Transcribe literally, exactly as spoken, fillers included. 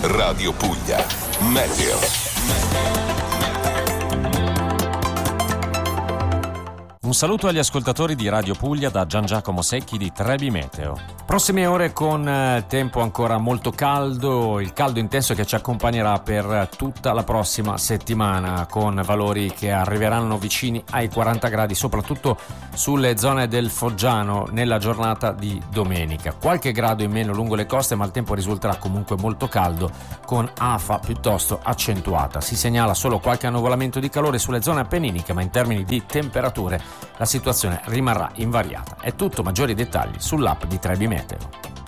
Radio Puglia. Meteo. Un saluto agli ascoltatori di Radio Puglia da Gian Giacomo Secchi di Trebi Meteo. Prossime ore con eh, tempo ancora molto caldo, il caldo intenso che ci accompagnerà per tutta la prossima settimana, con valori che arriveranno vicini ai quaranta gradi, soprattutto sulle zone del Foggiano nella giornata di domenica. Qualche grado in meno lungo le coste, ma il tempo risulterà comunque molto caldo, con afa piuttosto accentuata. Si segnala solo qualche annuvolamento di calore sulle zone appenniniche, ma in termini di temperature la situazione rimarrà invariata. È tutto, maggiori dettagli sull'app di Trebi Meteo.